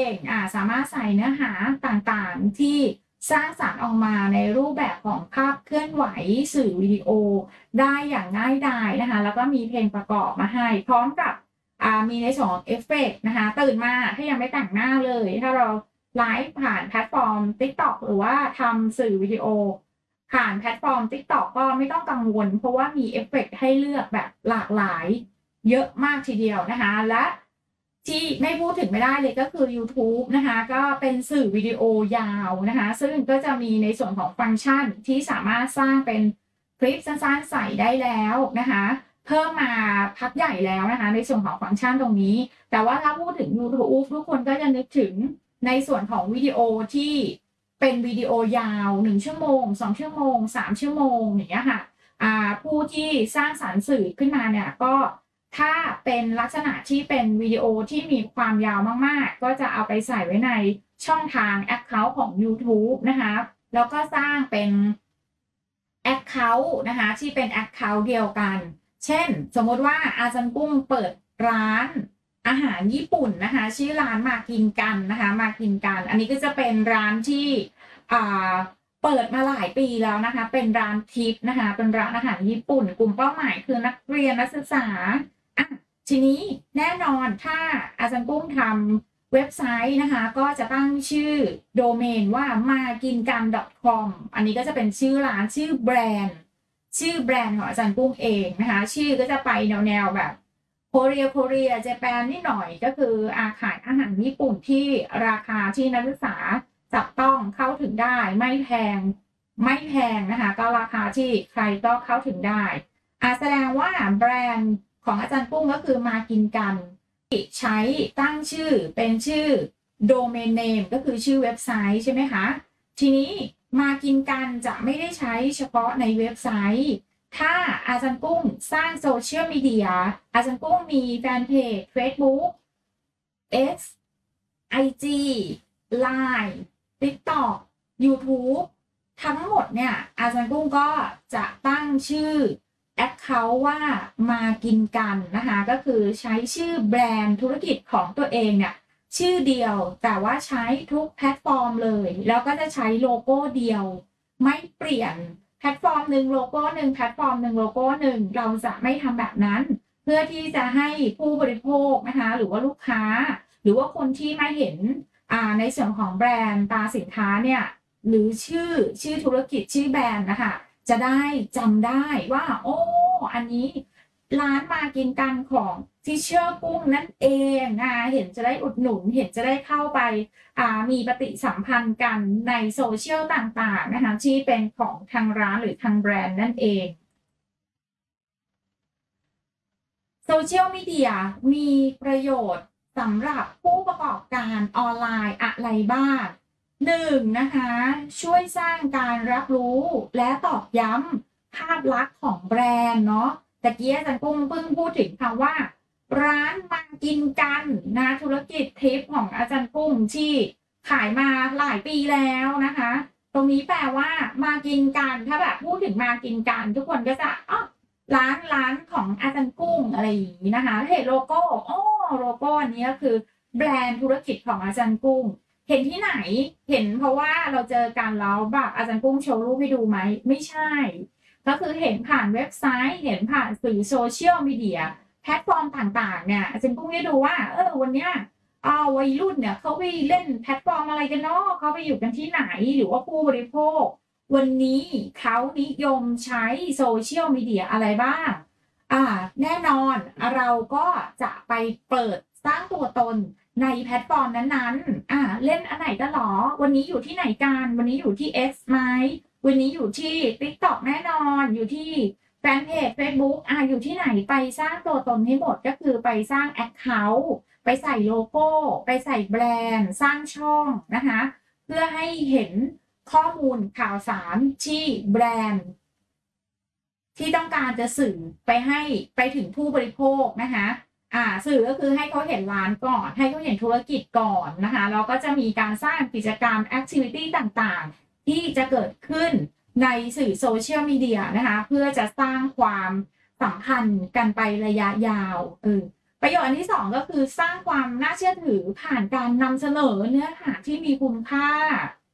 งสามารถใส่เนื้อหาต่างๆที่สร้างสรรค์ออกมาในรูปแบบของภาพเคลื่อนไหวสื่อวิดีโอได้อย่างง่ายดายนะคะแล้วก็มีเพลงประกอบมาให้พร้อมกับมีในส่วนของเอฟเฟกต์นะคะตื่นมาถ้ายังไม่แต่งหน้าเลยถ้าเราไลฟ์ผ่านแพลตฟอร์ม TikTok หรือว่าทำสื่อวิดีโอผ่านแพลตฟอร์ม TikTok ก็ไม่ต้องกังวลเพราะว่ามีเอฟเฟกต์ให้เลือกแบบหลากหลายเยอะมากทีเดียวนะคะและที่ไม่พูดถึงไม่ได้เลยก็คือ YouTube นะคะก็เป็นสื่อวิดีโอยาวนะคะซึ่งก็จะมีในส่วนของฟังก์ชันที่สามารถสร้างเป็นคลิปสั้นๆใส่ได้แล้วนะคะเพิ่มมาพักใหญ่แล้วนะคะในส่วนของฟังก์ชันตรงนี้แต่ว่าถ้าพูดถึง YouTube ทุกคนก็จะนึกถึงในส่วนของวิดีโอที่เป็นวิดีโอยาว1ชั่วโมง2ชั่วโมง3ชั่วโมงอย่างเงี้ยค่ะผู้ที่สร้างสรรค์สื่อขึ้นมาเนี่ยก็ถ้าเป็นลักษณะที่เป็นวิดีโอที่มีความยาวมากๆก็จะเอาไปใส่ไว้ในช่องทาง Account ของ YouTube นะคะแล้วก็สร้างเป็น Account นะคะที่เป็น Account เดียวกันเช่นสมมติว่าอาจารย์กุ้งเปิดร้านอาหารญี่ปุ่นนะคะชื่อร้านมากินกันนะคะมากินกันอันนี้ก็จะเป็นร้านที่เปิดมาหลายปีแล้วนะคะเป็นร้านทิปนะคะเป็นร้านอาหารญี่ปุ่นกลุ่มเป้าหมายคือนักเรียนนักศึกษาทีนี้แน่นอนถ้าอาจารย์กุ้งทำเว็บไซต์นะคะก็จะตั้งชื่อโดเมนว่ามากินกัน .com อันนี้ก็จะเป็นชื่อร้านชื่อแบรนด์ของอาจารย์กุ้งเองนะคะชื่อก็จะไปแนวแบบโคเรียเจแปนนิดหน่อยก็คือขายอาหารญี่ปุ่นที่ราคาที่นักศึกษาจับต้องเข้าถึงได้ไม่แพงนะคะก็ราคาที่ใครก็เข้าถึงได้แสดงว่าแบรนด์ของอาจารย์กุ้งก็คือมากินกันใช้ตั้งชื่อเป็นชื่อโดเมนเนมก็คือชื่อเว็บไซต์ใช่ไหมคะทีนี้มากินกันจะไม่ได้ใช้เฉพาะในเว็บไซต์ถ้าอาจารย์กุ้งสร้างโซเชียลมีเดียอาจารย์กุ้งมีแฟนเพจ Facebook X IG Line TikTok YouTube ทั้งหมดเนี่ยอาจารย์กุ้งก็จะตั้งชื่อ Account ว่ามากินกันนะคะก็คือใช้ชื่อแบรนด์ธุรกิจของตัวเองเนี่ยชื่อเดียวแต่ว่าใช้ทุกแพลตฟอร์มเลยแล้วก็จะใช้โลโก้เดียวไม่เปลี่ยนแพลตฟอร์มหนึ่งโลโก้หนึ่งแพลตฟอร์มหนึ่งโลโก้หนึ่งเราจะไม่ทำแบบนั้นเพื่อที่จะให้ผู้บริโภคนะคะหรือว่าลูกค้าหรือว่าคนที่มาเห็นในส่วนของแบรนด์ตราสินค้าเนี่ยหรือชื่อธุรกิจชื่อแบรนด์นะคะจะได้จำได้ว่าโอ้อันนี้ร้านมากินกันของที่เชื่อกุ้งนั่นเองเห็นจะได้อุดหนุนเห็นจะได้เข้าไปมีปฏิสัมพันธ์กันในโซเชียลต่างๆนะคะที่เป็นของทางร้านหรือทางแบรนด์นั่นเองโซเชียลมีเดียมีประโยชน์สำหรับผู้ประกอบการออนไลน์อะไรบ้าง1นะคะช่วยสร้างการรับรู้และตอกย้ำภาพลักษณ์ของแบรนด์เนาะตะกี้อาจารย์กุ้งเพิ่งพูดถึงคำว่าร้านมากินกันนะธุรกิจทริปของอาจารย์กุ้งที่ขายมาหลายปีแล้วนะคะตรงนี้แปลว่ามากินกันถ้าแบบพูดถึงมากินกันทุกคนก็จะร้านของอาจารย์กุ้งอะไรอย่างนี้นะคะเห็นโลโก้โลโก้อันนี้ก็คือแบรนด์ธุรกิจของอาจารย์กุ้งเห็นที่ไหนเห็นเพราะว่าเราเจอกันแล้วแบบอาจารย์กุ้งโชว์รูปให้ดูไหมไม่ใช่ก็คือเห็นผ่านเว็บไซต์เห็นผ่านสื่อโซเชียลมีเดียแพลตฟอร์มต่างๆเนี่ยอาจารย์กุ้งให้ดูว่าวันเนี้ยวัยรุ่นเนี่ยเขาไปเล่นแพลตฟอร์มอะไรกันเนาะเขาไปอยู่กันที่ไหนหรือว่าผู้บริโภควันนี้เขานิยมใช้โซเชียลมีเดียอะไรบ้างแน่นอนเราก็จะไปเปิดสร้างตัวตนในแพลตฟอร์มนั้นๆเล่นอันไหนกันหรอวันนี้อยู่ที่ไหนกันวันนี้อยู่ที่ X ไหมวันนี้อยู่ที่ TikTok แน่นอนอยู่ที่แฟนเพจ Facebook อยู่ที่ไหนไปสร้างตัวตนให้หมดก็คือไปสร้าง Account ไปใส่โลโก้ไปใส่แบรนด์สร้างช่องนะคะเพื่อให้เห็นข้อมูลข่าวสารที่แบรนด์ที่ต้องการจะสื่อไปถึงผู้บริโภคนะคะสื่อก็คือให้เขาเห็นร้านก่อนให้เขาเห็นธุรกิจก่อนนะคะแล้วก็จะมีการสร้างกิจกรรม activity ต่างๆที่จะเกิดขึ้นในสื่อโซเชียลมีเดียนะคะเพื่อจะสร้างความสัมพันธ์กันไประยะยาวไปประโยชน์อันที่2ก็คือสร้างความน่าเชื่อถือผ่านการนำเสนอเนื้อหาที่มีคุณค่า